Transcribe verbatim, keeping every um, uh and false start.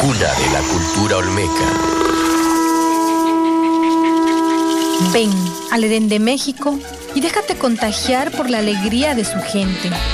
cuna de la cultura olmeca. Ven al Edén de México y déjate contagiar por la alegría de su gente.